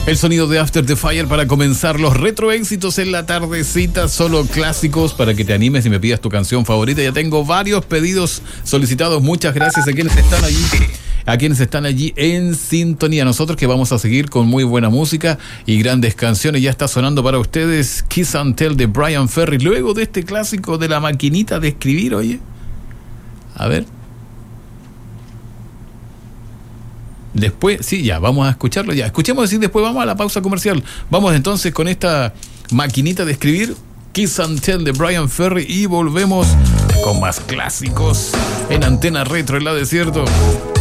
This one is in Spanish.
El sonido de After the Fire para comenzar los retro éxitos en la tardecita, solo clásicos para que te animes y me pidas tu canción favorita. Ya tengo varios pedidos solicitados. Muchas gracias a quienes están allí en sintonía. Nosotros que vamos a seguir con muy buena música y grandes canciones. Ya está sonando para ustedes Kiss and Tell de Bryan Ferry. Luego de este clásico de la maquinita de escribir, oye. A ver. Después, sí, ya, vamos a escucharlo ya. Escuchemos y después vamos a la pausa comercial. Vamos entonces con esta maquinita de escribir, Kiss and Tell de Bryan Ferry, y volvemos con más clásicos en Antena Retro en la Desierto.